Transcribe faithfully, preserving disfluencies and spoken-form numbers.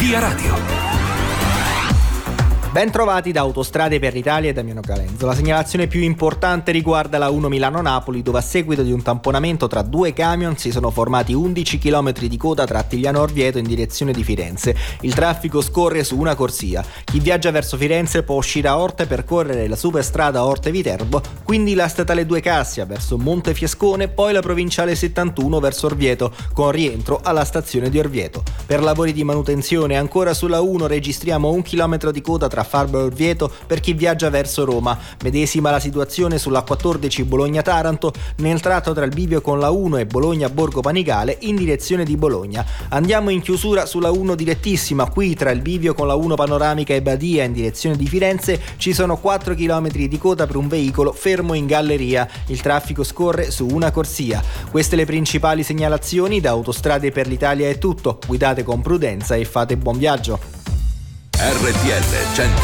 Via Radio. Ben trovati da Autostrade per l'Italia e da Damiano Calenzo. La segnalazione più importante riguarda la uno Milano-Napoli, dove a seguito di un tamponamento tra due camion si sono formati undici chilometri di coda tra Attigliano Orvieto in direzione di Firenze. Il traffico scorre su una corsia. Chi viaggia verso Firenze può uscire a Orte per percorrere la superstrada Orte-Viterbo, quindi la statale due Cassia verso Montefiascone, poi la provinciale settantuno verso Orvieto, con rientro alla stazione di Orvieto. Per lavori di manutenzione ancora sulla uno registriamo un chilometro di coda tra Farbio e Orvieto per chi viaggia verso Roma. Medesima la situazione sulla quattordici Bologna-Taranto nel tratto tra il bivio con la uno e Bologna-Borgo Panigale in direzione di Bologna. Andiamo in chiusura sulla uno direttissima, qui tra il bivio con la uno Panoramica e Badia in direzione di Firenze ci sono quattro chilometri di coda per un veicolo fermo in galleria. Il traffico scorre su una corsia. Queste le principali segnalazioni. Da Autostrade per l'Italia è tutto. Guidate con prudenza e fate buon viaggio. R T L cento